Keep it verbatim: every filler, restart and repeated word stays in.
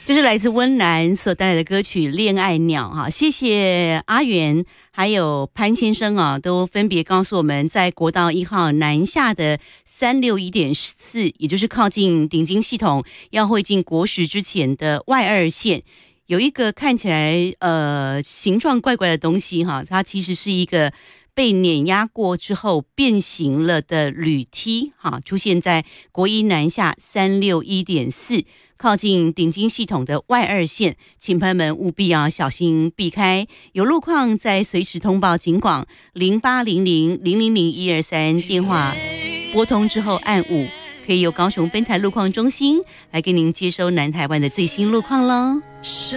这是来自温岚所带来的歌曲《恋爱鸟》哈，谢谢阿元还有潘先生啊，都分别告诉我们，在国道一号南下的三六一点四，也就是靠近顶金系统要会进国十之前的外二线，有一个看起来呃形状怪怪的东西哈，它其实是一个被碾压过之后变形了的铝梯哈，出现在国一南下三六一点四。靠近顶金系统的外二线，请朋友们务必要小心避开。有路况再随时通报警广零八零零零零零一二三电话拨通之后按五，可以由高雄分台路况中心来给您接收南台湾的最新路况咯。